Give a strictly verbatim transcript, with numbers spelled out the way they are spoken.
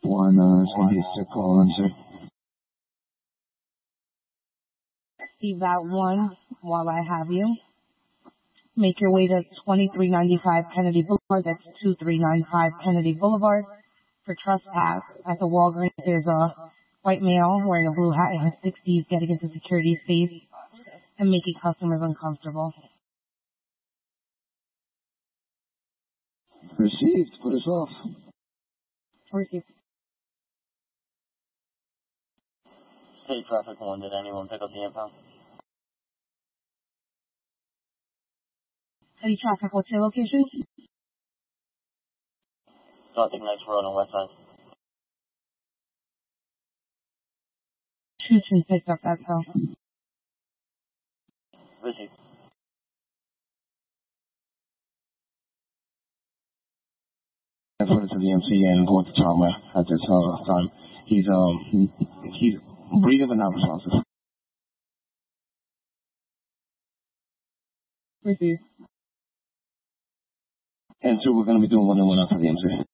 One, uh, so he's still calling, sir. Receive that one while I have you. Make your way to twenty-three ninety-five Kennedy Boulevard. That's two three nine five Kennedy Boulevard. For trespass at the Walgreens, there's a white male wearing a blue hat in his sixties getting into security space and making customers uncomfortable. Received. Put us off. Received. State traffic one. Did anyone pick up the impound? City traffic, what's your location? Darting Nights Road on West Side. Houston picked up that call. Received. I put it to the M C and going to trauma at this uh, time. He's um he, he's breathing but not responsive. Received. And so we're gonna be doing one on one out for the M C.